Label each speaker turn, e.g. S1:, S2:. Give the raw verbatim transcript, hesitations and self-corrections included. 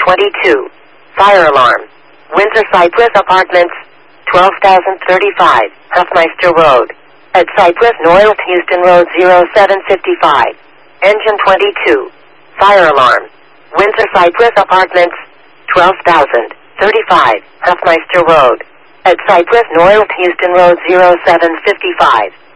S1: twenty-two. Fire alarm. Windsor Cypress Apartments, twelve thousand thirty-five, Huffmeister Road. At Cypress North Houston Road zero seven five. Engine twenty-two. Fire alarm. Windsor Cypress Apartments, twelve thousand thirty-five, Huffmeister Road. At Cypress North Houston Road zero seven five.